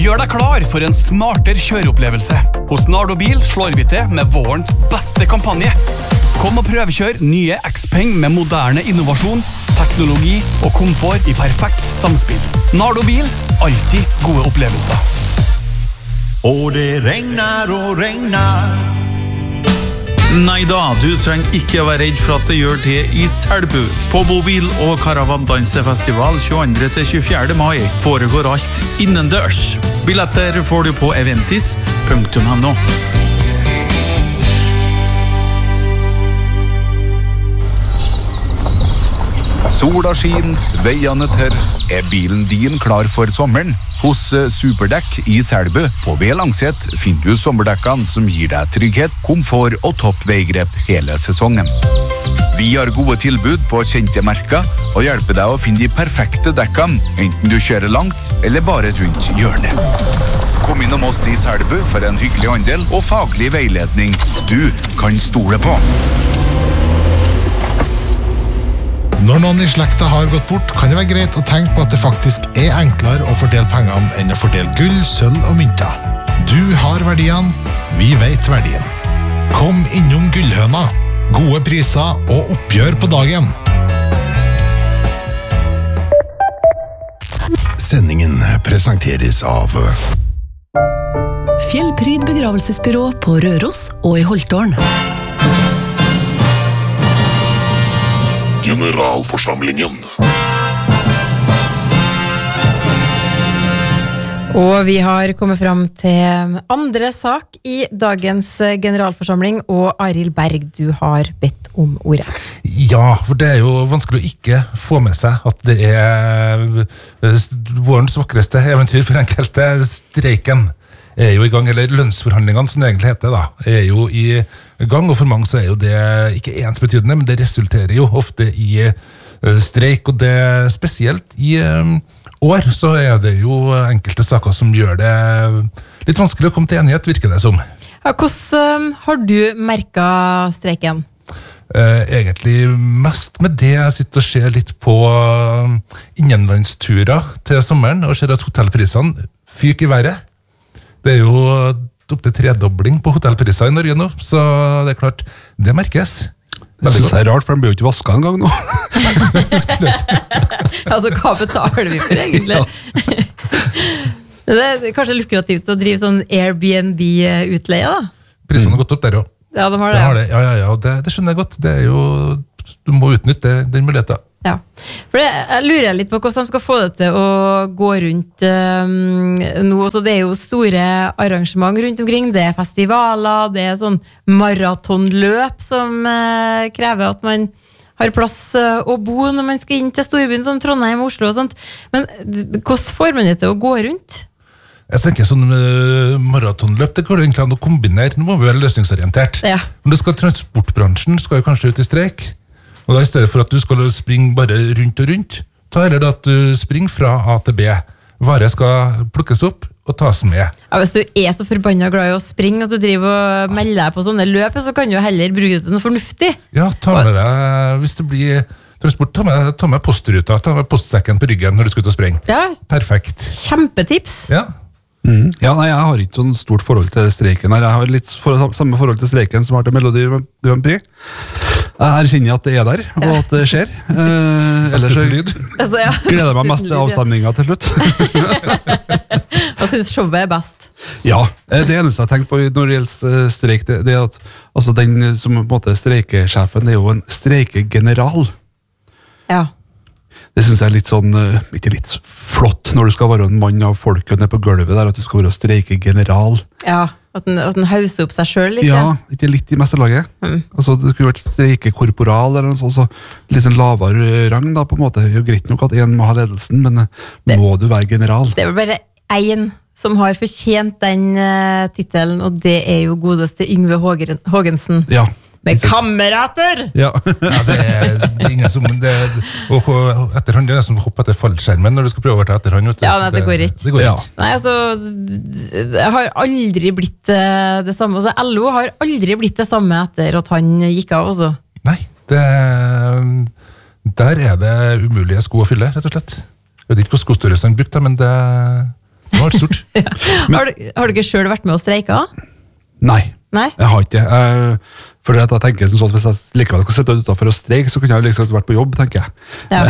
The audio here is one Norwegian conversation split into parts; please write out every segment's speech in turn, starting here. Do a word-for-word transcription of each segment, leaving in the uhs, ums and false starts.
Gjør deg klar for en smartere kjøreopplevelse. Hos Nardo Bil slår vi til med vårens beste kampanje. Kom og prøvekjør nye Xpeng med moderne innovasjon, teknologi og komfort i perfekt samspill. Nardo Bil, alltid gode opplevelser. Og det regner og regner. Neida, du trenger ikke være redd for at det gjør det i Selbu. På Bobil- og Karavandansefestival tjueandre til tjuefjerde mai foregår alt innendørs. Billetter får du på eventis punktum no. Sola skin, veiene tørr. Er bilen din klar for sommeren? Hos Superdekk i Selbu på B Langset finner du sommerdekkene som gir deg trygghet, komfort og topp veigrep hele sesongen. Vi har gode tilbud på kjente merker og hjelper deg å finne de perfekte dekkene, enten du kjører langt eller bare rundt hjørnet. Kom innom oss i Selbu for en hyggelig handel og faglig veiledning du kan stole på. Når noen i slekta har gått bort, kan det være greit å tenke på at det faktisk er enklere å fordele pengene enn å fordele gull, sølv og mynter. Du har verdiene, vi vet verdien. Kom innom Gullhøna. Gode priser og oppgjør på dagen. Sendingen presenteres av Fjellpryd begravelsesbyrå på Røros og i Holtårn. Generalforsamlingen. Og vi har kommet fram til andre sak i dagens generalforsamling, og Arild Berg, du har bedt om ordet. Ja, for det er jo vanskelig å ikke få med seg at det er vårens vakreste eventyr for enkelte. Streiken er jo i gang, eller lønnsforhandlingene som det egentlig heter da, er jo i gang, og for mange så er jo det ikke ensbetydende, men det resulterer jo ofte i streik, og det spesielt i år så er det jo enkelte saker som gjør det litt vanskelig å komme til enighet, virker det som. Ja, hvordan har du merket streiken? Eh, egentlig mest med det jeg sitter og ser litt på innenlandsturer til sommeren, og ser at hotellprisene fyker i været. Det er jo opp til tredobling på hotellpriser i Norge nå, så det er klart, det merkes. Det synes jeg er rart, for de blir jo ikke vasket en gang nå. Altså, hva betaler vi for egentlig? Det er kanskje lukrativt å drive sånn Airbnb-utleie da? Prisene har gått opp der også. Ja, de har det. det, har det. Ja, ja, ja, det, det skjønner jeg godt. Det er jo, du må utnytte den muligheten. Ja, for det, jeg lurer litt på hvordan de skal få det til å gå rundt um, nå. Så det er jo store arrangement rundt omkring, det er festivaler, det er sånn maratonløp som uh, krever at man har plass uh, å bo når man skal inn til storbyen som Trondheim og Oslo og sånt. Men hvordan får man det til å gå rundt? Jeg tenker sånn uh, maratonløp, det går det egentlig an å kombinere. Nå må vi være løsningsorientert. Ja. Men det skal transportbransjen skal jo kanskje ut i streik. Og da i stedet for at du skal springe bare rundt og rundt, ta heller da at du springer fra A til B. Varer skal plukkes opp og tas med. Ja, hvis du er så forbannet glad i å springe at du driver og melder deg på sånne løp, så kan du jo heller bruke det til noe fornuftig. Ja, ta med deg, hvis det blir transport, ta med, ta med postruta, ta med postsekken på ryggen når du skal ut og springe. Ja, perfekt. Kjempetips. Ja. Mm. Ja, nei, jeg har ikke sånn stort forhold til streiken her. Jeg har litt for, samme forhold til streiken som har til Melodi Grand Prix. Jeg erkjenner at det er der, og ja. At det skjer. Eh, ellers så altså, ja. gleder jeg meg mest til avstemningen til slutt. Hva synes showet er best? Ja, det eneste jeg tenker på når det gjelder streik, det, det er at altså, den som på en måte streikesjefen, det er jo en streikegeneral. Ja. Det synes jeg er litt sånn, ikke litt flott når du skal være en mann av folket nede på gulvet der, at du skal være streikegeneral. Ja, at den, at den hauser opp seg selv litt. Ja, ikke litt i mesterlaget. Mm. Altså, det kunne vært streikekorporal eller noe sånt, så litt sånn lavere rang da, på en måte. Det er jo greit nok at en må ha ledelsen, men det, må du være general? Det er bare en som har fortjent den uh, titelen, og det er jo godeste Yngve Hågensen. Ja. Med kamerater! Ja, ja det, er, det er ingen som det, og etter han, det er som å hoppe etter fallskjermen når du skal prøve å være etter han. Ja, nei, det går ikke. Det går ja. ikke. Nei, altså, det har aldri blitt uh, det samme. Altså, L O har aldri blitt det samme etter at han gikk av også. Nei, det, der er det umulige sko å fylle, rett og slett. Jeg vet ikke hvor skostørrelse han brukte, men det har vært stort. ja. har, du, har du ikke selv vært med å streike da? Nei, Nei? jeg har ikke. Jeg, for jeg tenker sånn at hvis jeg likevel skal sitte utenfor og streike, så kunne jeg liksom vært på jobb, tenker jeg. Ja.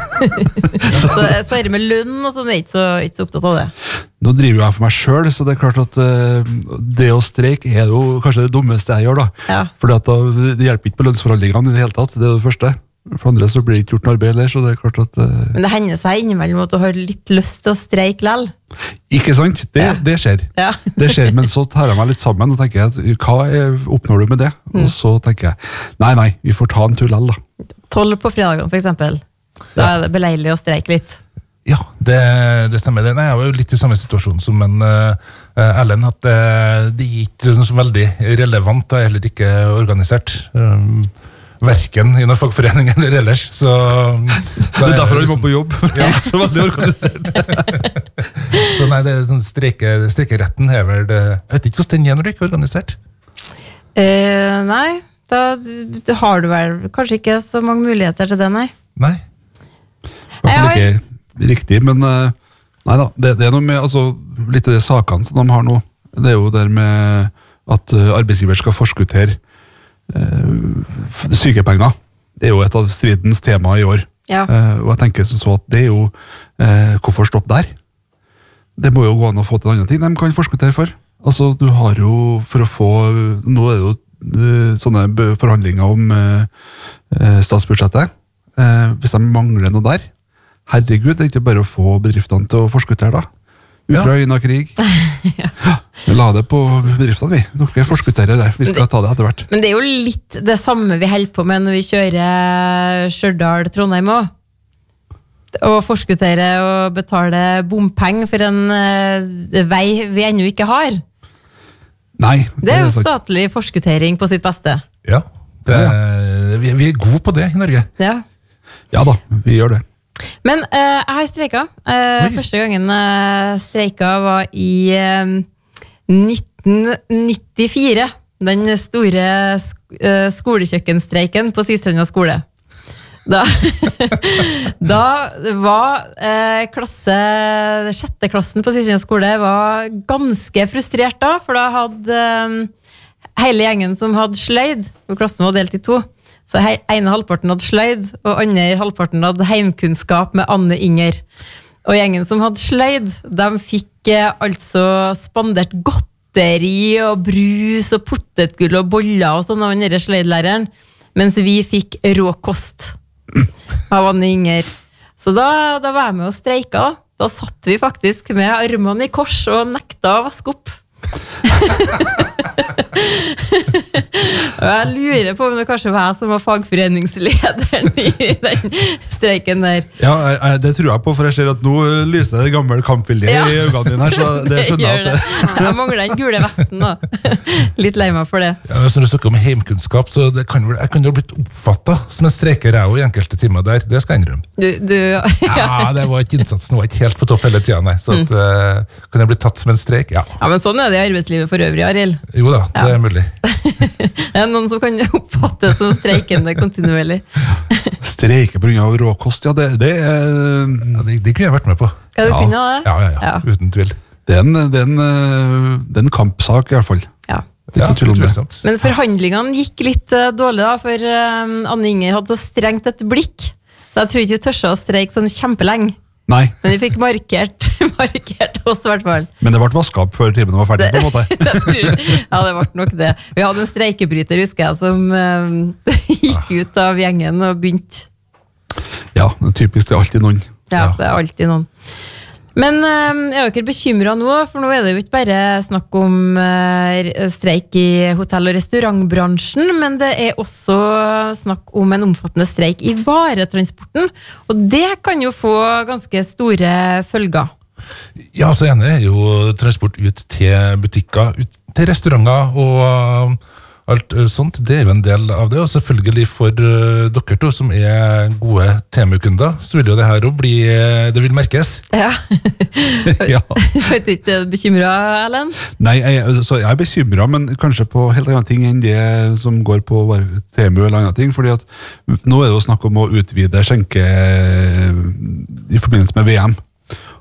så, så er det med lønn og sånn, jeg er ikke så, ikke så opptatt av det. Nå driver jeg for meg selv, så det er klart at uh, det å streike er jo kanskje det dummeste jeg gjør da. Ja. Fordi at da, det hjelper ikke på lønnsforhandlingene i det hele tatt, det er det første. For andre så blir det ikke gjort noe arbeid heller, så det er klart at... Uh, Men det hender seg innimellom at du har litt lyst til å streike lell. Ikke sant? Det, Ja. det skjer. Ja. det skjer, men så tar jeg meg litt sammen og tenker jeg, hva er, oppnår du med det? Mm. Og så tenker jeg, nei, nei, vi får ta en tur lell da. Tolv på fredagene for eksempel. Da er det beleilig å streike litt. Ja, det, det stemmer. Det. Nei, jeg var jo litt i samme situasjon som en uh, Erlend, at uh, det er ikke liksom så veldig relevant og heller ikke organisert. Um, Verken i noen fagforening eller ellers. Så, det er derfor han må på jobb. Ja, så veldig organisert. så nei, det er sånn streike, streikeretten er vel det, jeg vet ikke hvordan den er når det ikke er organisert. Eh, nei, da, da har du vel kanskje ikke så mange muligheter til det, nei. Nei. I hvert fall ikke riktig, men uh, nei da, det, det er noe med, altså, litt av de sakene som de har nå, det er jo der med at uh, arbeidsgiver skal forskuttere uh, sykepenger. Det er jo et av stridens tema i år. Ja. Uh, og jeg tenker så at det er jo, uh, hvorfor stopp der? Det må jo gå an å få til en annen ting de kan forskuttere for. Altså, du har jo, for å få, nå er det jo uh, sånne forhandlinger om uh, uh, statsbudsjettet. Uh, hvis de mangler noe der, herregud, det er ikke bare å få bedriftene til å forskuttere da. Ukraina-krig. ja. La det på bedriftene, vi. Dere forskutterer det. Vi skal ta det etter hvert. Men det er jo litt det samme vi holder på med når vi kjører Stjørdal-Trondheim også. Å forskuttere og betale bompeng for en uh, vei vi ennå ikke har. Nei. Det, det er jo statlig forskuttering på sitt beste. Ja, det, vi, vi er gode på det i Norge. Ja. Ja da, vi gjør det. Men uh, jeg har streika. Uh, første gangen jeg uh, streika var i uh, nitten nittifire. Den store sk uh, skolekjøkkenstreiken på Sistranda skole. Da, da var uh, klasse, sjette klassen på Sistranda skole var ganske frustrert da, for da hadde uh, hele gjengen som hadde sløyd, og klassen var delt i to. Så ene halvparten hadde sløyd, og andre halvparten hadde heimkunnskap med Anne Inger. Og gjengen som hadde sløyd, de fikk eh, altså spandert godteri og brus og potetgull og boller og sånn av den der sløydlæreren, mens vi fikk råkost av Anne Inger. Så da, da var jeg med og streika. Da satt vi faktisk med armene i kors og nekta å vaske opp. Og jeg lurer på om det kanskje var jeg som var fagforeningslederen i den streiken der. Ja, jeg, det tror jeg på, for jeg ser at nå lyser det gammel kampvilje ja. i øynene dine her, så det, det skjønner jeg at det. Jeg mangler den gule vesten da. Litt lei meg for det. Ja, når du snakker om heimkunnskap, så det kan vel, jeg kunne jo blitt oppfattet som en streiker jeg i enkelte timer der, det skal jeg innrømme. Du, du, ja. ja, det var ikke innsatsen, var ikke helt på topp hele tiden, nei. Så at, mm. uh, kan jeg bli tatt som en streik? Ja. Ja, men sånn er det i arbeidslivet for øvrig, Arild. Jo da, det ja. er mulig. Det er noen som kan oppfatte som streikende kontinuerlig. Streike på grunn av råkost, ja, det, det, ja, det, det kunne jeg vært med på. Ja, du ja. kunne det? Ja, ja, ja, ja, uten tvil. Det er en, det er en, det er en kampsak i hvert fall. Ja. Ja, men forhandlingene gikk litt uh, dårlig da, for uh, Anne Inger hadde så strengt et blikk, så jeg tror ikke vi tørste å streike sånn kjempelenge. Nei. Men vi fikk markert, markert oss i hvert fall. Men det ble vasket opp før timen var ferdig på en måte. Ja, det ble nok det. Vi hadde en streikebryter, husker jeg, som uh, gikk ut av gjengen og begynte. Ja, det er typisk, det er alltid noen. Ja, det er alltid noen. Men uh, er dere bekymret nå, for nå er det jo ikke bare snakk om uh, streik i hotell- og restaurantbransjen, men det er også snakk om en omfattende streik i varetransporten, og det kan jo få ganske store følger. Ja, så ene er jo transport ut til butikker, ut til restauranter og alt sånt, det er jo en del av det, og selvfølgelig for uh, dere to som er gode Temu-kunder, så vil jo det her også bli, det vil merkes. Ja. Ja. Vet du ikke bekymret, Ellen? Nei, jeg, så jeg er bekymret, men kanskje på helt andre ting enn det som går på Temu eller andre ting, fordi at nå er det jo snakk om å utvide skjenke i forbindelse med V M.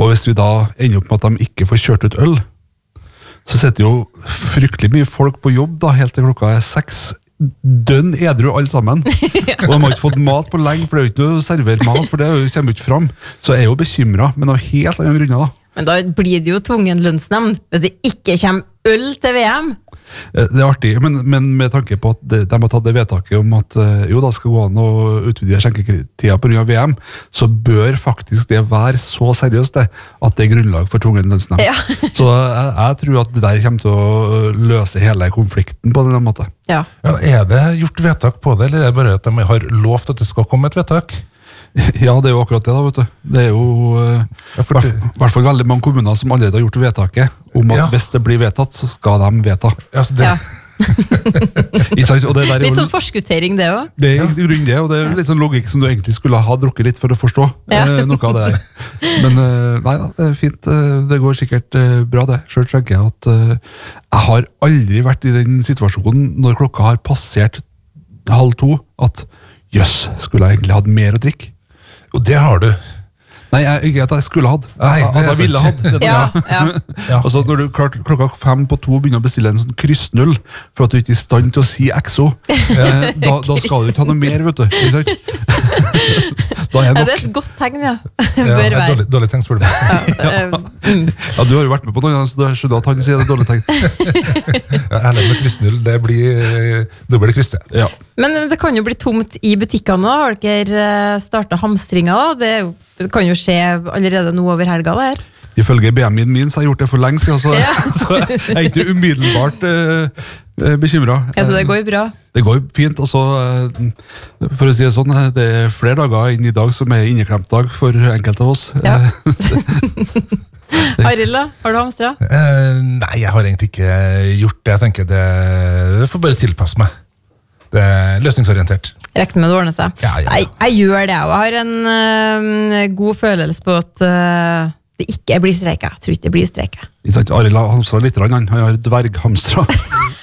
Og hvis vi da ender opp med at de ikke får kjørt ut øl, så sitter jo fryktelig mye folk på jobb da, helt til klokka er seks, dønn edru alle sammen. Ja. Og de har ikke fått mat på lenge, for det er jo ikke noe å servere mat, for det kommer ikke fram. Så jeg er jo bekymret, men av helt andre grunner da. Men da blir det jo tvungen lønnsnemnd, hvis det ikke kommer øl til V M. Det er artig, men, men med tanke på at de, de har tatt det vedtaket om at jo, da skal gå an å utvide skjenketida på grunn av V M, så bør faktisk det være så seriøst det, at det er grunnlag for tvungen lønnsnemnd. Ja. Så jeg, jeg tror at det der kommer til å løse hele konflikten på den måten. Ja. Ja, er det gjort vedtak på det, eller er det bare at de har lovt at det skal komme et vedtak? Ja, det er jo akkurat det da, vet du. Det er jo i hvert, hvert fall veldig mange kommuner som allerede har gjort vedtaket om at ja. Hvis det blir vedtatt, så skal de vedta. Ja, så det... Ja. og det der er litt jo, sånn forskuttering det også. Det er grunn det, og det er litt sånn logikk som du egentlig skulle ha drukket litt for å forstå ja. eh, noe av det der. Men eh, nei da, det er fint. Det går sikkert eh, bra det. Selv tenker jeg at eh, jeg har aldri vært i den situasjonen når klokka har passert halv to, at jøss, skulle jeg egentlig hatt mer å drikke? Og det har du. Nei, jeg, ikke at jeg skulle hatt. Nei, at jeg ville hatt. Ja, ja. Ja. Altså, når du klart, klokka fem på to begynner å bestille en sånn kryssnull for at du ikke er i stand til å si X O, eh, da, da skal du ikke ha noe mer, vet du. Da er ja, det er et godt tegn, ja. Ja, det er dårlig, dårlig tegn, spør du meg. Ja. Ja, du har jo vært med på noe, så du skjønner at han sier det er dårlig tegn. Ja, ærlig med kryssnull, det blir dobbelt kryss. Ja. Men det kan jo bli tomt i butikkene nå. Har dere startet hamstringa da? Det, jo, det kan jo skje allerede nå over helga det her. Ifølge B M I-en min så har jeg gjort det for lenge siden, så, ja. Så jeg er ikke umiddelbart uh, bekymret. Ja, så det går bra? Det går fint, og så, uh, for å si det sånn, det er flere dager inn i dag som er inneklemt dag for enkelte av oss. Ja. Arild da, har du hamstra? Uh, nei, jeg har egentlig ikke gjort det. Jeg tenker det, det får bare tilpasse meg. Det er løsningsorientert. Rekne med det ordner seg. Ja, ja, ja. Jeg, jeg gjør det, og jeg har en uh, god følelse på at uh, det ikke blir streika. Jeg tror ikke det blir streika. Arild har hamstra litt, han har dverghamstra.